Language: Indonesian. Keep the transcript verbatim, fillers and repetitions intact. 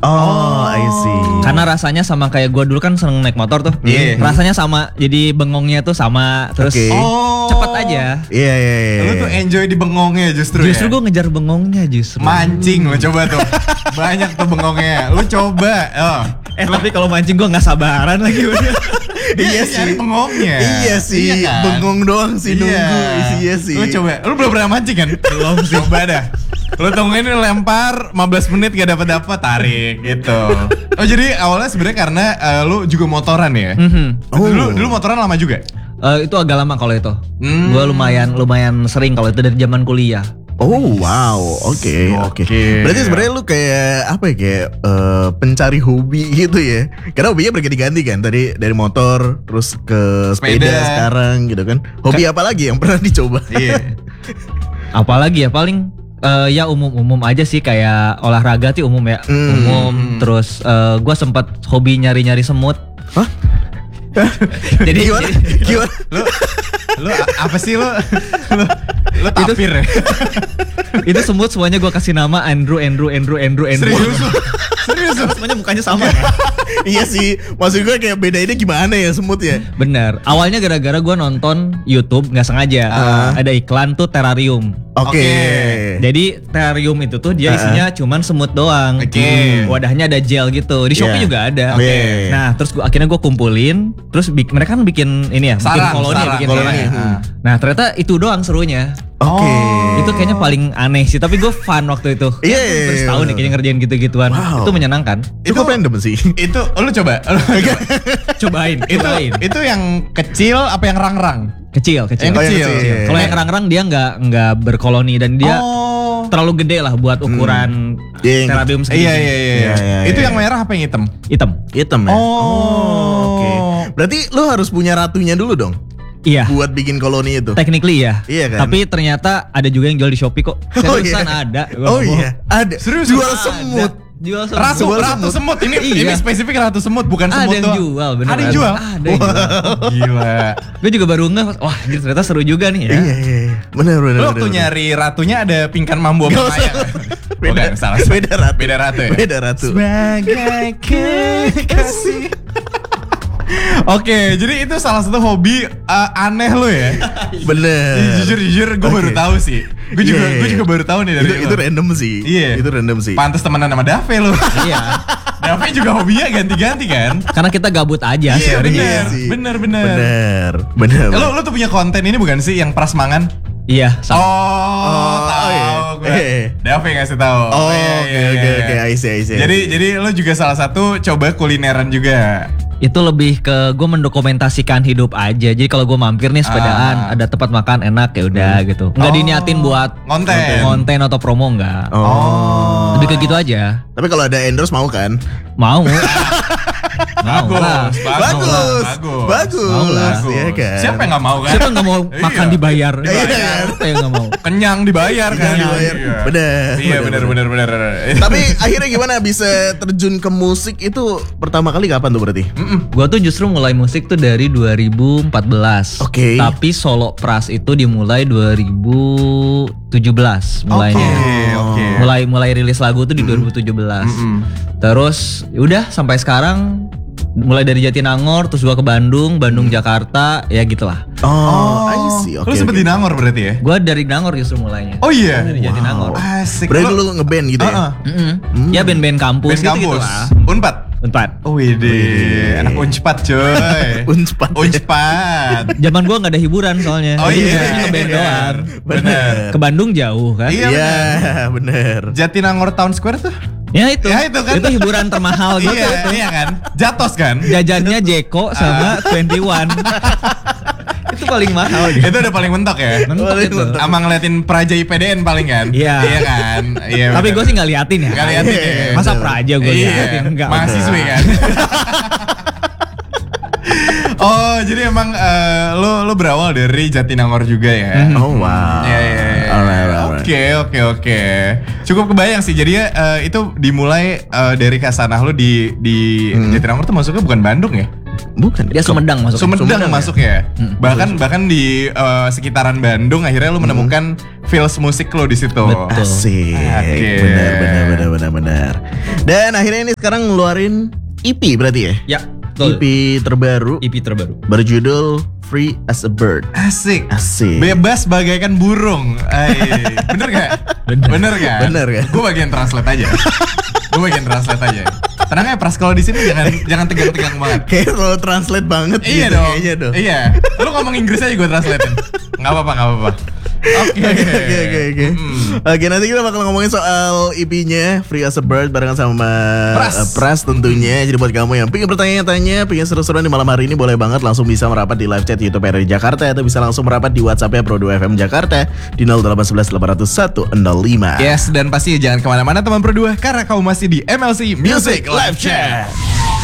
Oh, I see. Karena rasanya sama kayak gue dulu kan seneng naik motor tuh. Iya. Rasanya sama, jadi bengongnya tuh sama. Terus Oke. Oh. cepet aja. Iya, iya, iya. Lu tuh enjoy di bengongnya justru, Justru ya? gue ngejar bengongnya justru. Mancing lo coba tuh. Banyak tuh bengongnya. Lu coba. Oh. Eh tapi kalau mancing gue nggak sabaran lagi udah. Iya sih. Nyari bengongnya. Iya sih, Iya kan? bengong doang sih Iya. nunggu isinya sih. Lu coba, lu belum pernah mancing kan? Belum sih. Coba dah. Lu tungguin lempar lima belas menit gak dapat-dapat, tarik gitu. Oh jadi awalnya sebenarnya karena uh, lu juga motoran ya? Mhm. Oh. Dulu dulu motoran lama juga? Eh, itu agak lama kalau itu. Hmm. Gue lumayan lumayan sering kalau itu dari zaman kuliah. Oh wow, oke oke. Oke. Berarti sebenarnya lu kayak apa ya, kayak eh, pencari hobi gitu ya? Karena hobinya berganti-ganti kan, tadi dari motor terus ke sepeda, Sepeda. sekarang gitu kan. Hobi apa lagi yang pernah dicoba? Iya. Apalagi ya paling eh, ya umum-umum aja sih, kayak olahraga sih umum ya. Hmm. Umum. Terus eh, gue sempat hobi nyari-nyari semut. Hah? Jadi Gimana? Gimana? Lu lu a- apa sih lu? Lu, lu tapir ya? Itu semut semuanya gue kasih nama Andrew, Andrew, Andrew, Andrew, Andrew. Serius lu? Serius lu? Semuanya mukanya sama. Iya sih, maksud gue kayak bedainnya gimana ya semut ya? Bener. Awalnya gara-gara gue nonton YouTube nggak sengaja. Ah. Ada iklan tuh terrarium. Oke. Oke. Jadi terrarium itu tuh dia isinya cuman semut doang. Oke. Wadahnya ada gel gitu. Di Shopee Iya. juga ada. Oke. Nah, terus gua, akhirnya gue kumpulin. Terus bik- mereka kan bikin ini ya, bikin Sarang, koloni, ya, sarang, bikin koloni. sarang ya. Hmm. Nah, ternyata itu doang serunya. Oke. Itu kayaknya paling aneh sih. Tapi gue fun waktu itu. Iya, Ya, iya, Terus iya, tahun nih bener. kayaknya ngerjain gitu-gituan. Wow. Itu menyenangkan. Cukup random sih. Itu lu coba. Lu Cobain, itu cobain. itu yang kecil apa yang rang-rang? Kecil, kecil. Yang Oh, yang kecil. kecil. Kalau yang rang-rang dia nggak nggak berkoloni dan dia Oh. terlalu gede lah buat ukuran Iya, yang- terrarium segini. Iya iya iya. Iya, iya, Itu iya. yang merah apa yang hitam? Hitam. Hitam ya? Oh. Oke. Berarti lu harus punya ratunya dulu dong Iya. buat bikin koloni itu. Technically ya. Iya kan? Tapi ternyata ada juga yang jual di Shopee kok. Oh, Seriusan iya. ada. Gua Oh nggak bohong. iya, ada. Serius? Jual Ada. semut. Jual semut. Ratu, Jual ratu semut. Ini Iya. ini spesifik ratu semut, bukan Ada semut yang doang. jual, beneran. Ada yang jual. Ada yang jual. Gila. Gue juga baru nggak. Wah, anjir, ternyata seru juga nih ya. Iya iya iya. Benar benar. Lu waktu benar. nyari ratunya ada pingkan mambu apa Nggak Maya? usah. Bukan, salah. Beda ratu. Beda ratu ya? Beda ratu. Sebagai kekasih. Oke, jadi itu salah satu hobi uh, aneh lo ya. Bener. Jujur jujur gue Oke. baru tahu sih. Gue juga Iya, gue iya. juga baru tahu nih dari itu, lo. itu random sih. Iya. Itu random sih. Pantes temenan sama Dave lo. Iya. Dave juga hobinya ganti-ganti kan? Karena kita gabut aja Iya sebenarnya. bener, sih. bener bener. Bener. Bener. Lo lo tuh punya konten ini bukan sih yang prasmangan? Iya. sama. Oh, Oh, tahu iya. gue. Eh. Dave ngasih tahu. Oh, iya, oke iya, oke iya. oke. I see I see. I Jadi see. jadi lo juga salah satu coba kulineran juga. Itu lebih ke gue mendokumentasikan hidup aja. Jadi kalau gue mampir nih sepedaan, Ah. ada tempat makan enak ya udah gitu. Nggak Oh, diniatin buat konten. konten atau promo nggak. Oh. Lebih ke gitu aja. Tapi kalau ada endorse mau kan? Mau. Mau Bagus, lah. bagus, Bagus. Bagus. Mau lah. Iya kan? Siapa yang nggak mau kan? Siapa nggak mau makan Iya. dibayar? Iya. Siapa yang nggak mau? Kenyang dibayar kan? Kenyang dibayar. Iya. Bener, Iya bener, benar benar benar. Tapi akhirnya gimana bisa terjun ke musik itu pertama kali kapan tuh berarti? Gua tuh justru mulai musik tuh dari dua ribu empat belas. Oke. Tapi solo pras itu dimulai dua ribu tujuh belas mulainya. Oke, oke. Mulai mulai rilis lagu tuh di dua ribu tujuh belas. Mm-mm. Terus ya udah sampai sekarang mulai dari Jatinangor terus gua ke Bandung, Bandung Jakarta, ya gitulah. Oh, I see. Oke. Lu sempet oke. di Nangor berarti ya? Gua dari Nangor justru mulainya. Oh iya. Dari Jatinangor. Asik. Berarti Lu- lu ngeband gitu ya? Heeh. Mm-mm. Ya band-band kampus, Band gitu, kampus. lah. Unpad. Empat. Oh wede, anak Unpad coy. Unpad. Unpad. Zaman gua nggak ada hiburan soalnya. Oh Jadi iya, biasanya ke band doang. Bener. Ke Bandung jauh kan? Iya. Iya, bener. Jatinangor Town Square tuh? Ya itu. Ya, itu kan. Itu hiburan termahal gitu. Iya, iya kan? Jatos kan? Jajannya Jeko sama twenty one. Itu paling mahal gitu. Itu udah paling mentok ya? Mentok Paling itu. mentok. Sama ngeliatin Praja I P D N paling kan? Iya. Iya kan? Iya. Tapi bener. gue sih nggak liatin ya. Nggak liatin ya. Masa Bener. Praja gue Iya. liatin enggak. Mahasiswi kan? Oh, jadi emang eh, lo lo berawal dari Jatinangor juga ya? Oh wow. Iya, iya, iya. Alright, alright. Oke, oke, oke. Cukup kebayang sih. Jadi eh, itu dimulai eh, dari kasanah lo di di Hmm. Jatinangor tuh masuknya bukan Bandung ya? Bukan. Dia Sumedang masuk. Sumedang, Sumedang masuk ya. Hmm. Bahkan bahkan di eh, sekitaran Bandung akhirnya lu menemukan feels musik lo di situ. Betul. Asik. Oke. Benar, benar, benar, benar, benar. Dan akhirnya ini sekarang ngeluarin E P berarti ya? Ya, E P betul. terbaru E P terbaru. berjudul Free as a Bird. Asik. Asik. Bebas bagaikan burung. Ay, bener gak? Bener. Bener kan? Bener kan? Gue bagian translate aja. Gue bagian translate aja. Tenang ya Pras, kalau di sini jangan jangan tegang-tegang banget. Kayak lo translate banget Iya gitu dong. kayaknya dong. Iya. Lu ngomong Inggris aja gue translatein. Gak apa-apa, gak apa-apa. Oke. Oke oke oke oke. Hmm. Oke, nanti kita bakal ngomongin soal E P-nya Free as a Bird barengan sama Pras. uh, Pras tentunya. Jadi buat kamu yang pengen bertanya-tanya, pengen seru-seruan di malam hari ini, boleh banget langsung bisa merapat di live chat YouTube R R I Jakarta atau bisa langsung merapat di WhatsApp-nya Pro dua F M Jakarta di nol delapan satu satu delapan nol satu nol lima. Yes, dan pasti jangan kemana-mana teman Pro dua karena kamu masih di M L C Music Live Chat.